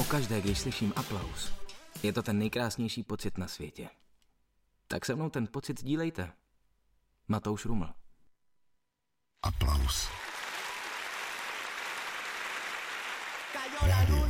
Pokaždé, když slyším aplaus, je to ten nejkrásnější pocit na světě. Tak se mnou ten pocit sdílejte. Matouš Ruml. Aplaus.